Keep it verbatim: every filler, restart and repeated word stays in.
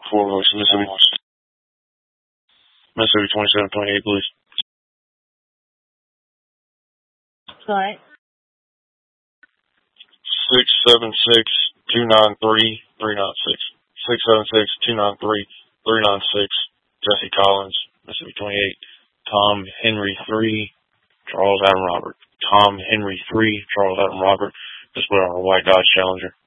Fort Lewis, Mississippi. Mississippi twenty-seven twenty-eight, please. Sorry. Six seven six two nine three three nine six. Six seven six two nine three three nine six. Jesse Collins, Mississippi twenty-eight. Tom Henry three. Charles Adam Robert. Tom Henry three. Charles Adam Robert. Just put on a white Dodge Challenger.